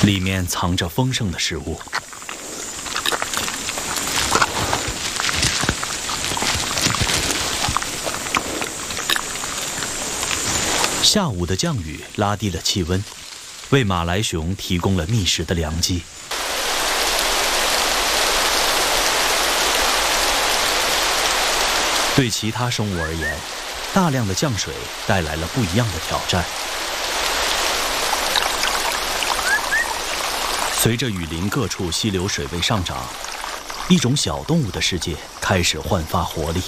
里面藏着丰盛的食物。下午的降雨拉低了气温，为马来熊提供了觅食的良机。对其他生物而言，大量的降水带来了不一样的挑战。随着雨林各处溪流水位上涨，一种小动物的世界开始焕发活力。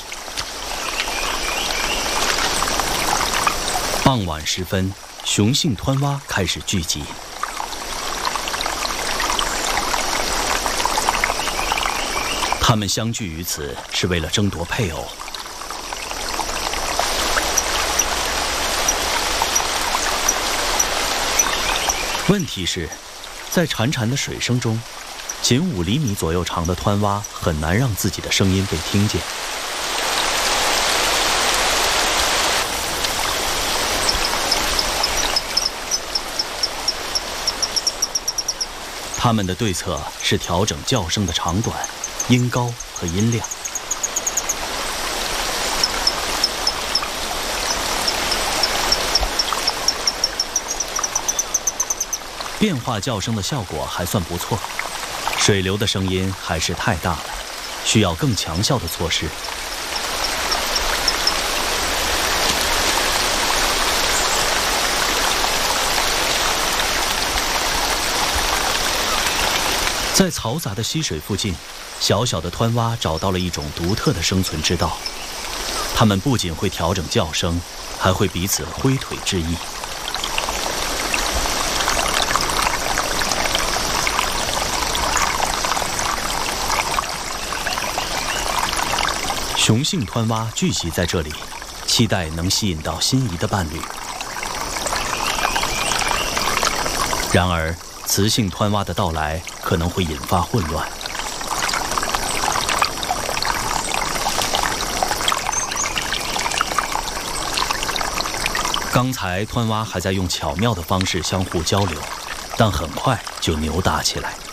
傍晚时分，雄性湍蛙开始聚集。它们相聚于此是为了争夺配偶。问题是，在潺潺的水声中，仅5厘米左右长的湍蛙很难让自己的声音被听见。他们的对策是调整叫声的长短、音高和音量。变化叫声的效果还算不错，水流的声音还是太大了，需要更强效的措施。在嘈杂的溪水附近，小小的湍蛙找到了一种独特的生存之道。它们不仅会调整叫声，还会彼此挥腿致意。雄性湍蛙聚集在这里，期待能吸引到心仪的伴侣。然而，雌性湍蛙的到来可能会引发混乱。刚才湍蛙还在用巧妙的方式相互交流，但很快就扭打起来。